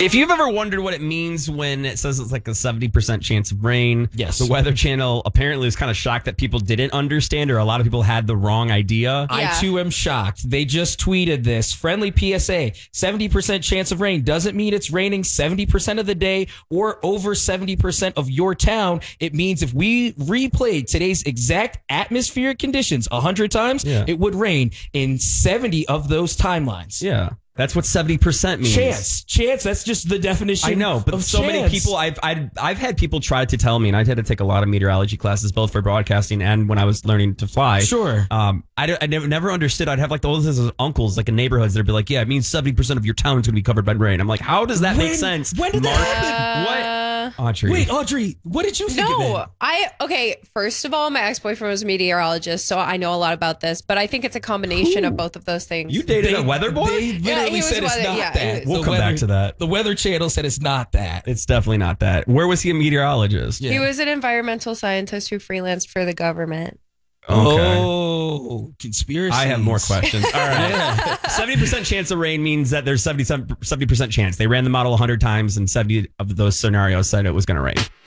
If you've ever wondered what it means when it says it's like a 70% chance of rain, yes, the Weather Channel apparently was kind of shocked that people didn't understand, or a lot of people had the wrong idea. I too am shocked. They just tweeted this. Friendly PSA, 70% chance of rain doesn't mean it's raining 70% of the day or over 70% of your town. It means if we replayed today's exact atmospheric conditions 100 times, it would rain in 70 of those timelines. Yeah. That's what 70% means. Chance. That's just the definition. I know, but so many people. I've had people try to tell me, and I had to take a lot of meteorology classes, both for broadcasting and when I was learning to fly. Sure. I never understood. I'd have like those uncles, like in neighborhoods, that'd be like, "Yeah, it means 70% of your town is going to be covered by rain." I'm like, "How does that make sense?" When did that happen? What? Audrey. Wait, Audrey, what did you think of it? Okay, first of all, my ex-boyfriend was a meteorologist, so I know a lot about this, but I think it's a combination of both of those things. You dated a weather boy? They literally said it's not that. We'll come back to that. The Weather Channel said it's not that. It's definitely not that. Where was he a meteorologist? He was an environmental scientist who freelanced for the government. Okay. Oh, conspiracy. I have more questions. All right. 70% chance of rain means that there's 70% chance. They ran the model 100 times, and 70 of those scenarios said it was going to rain.